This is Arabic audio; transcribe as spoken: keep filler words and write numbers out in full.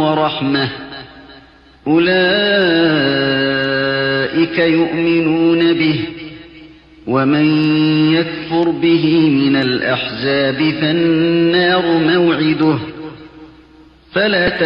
ورحمة أولئك يؤمنون به ومن يكفر به من الأحزاب فالنار موعده فلا